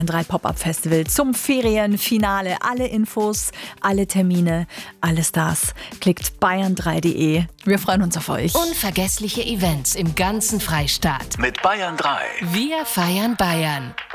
3 Pop-Up Festival zum Ferienfinale. Alle Infos, alle Termine, alles das. Klickt bayern3.de. Wir freuen uns auf euch. Unvergessliche Events im ganzen Freistaat. Mit Bayern 3. Wir feiern Bayern.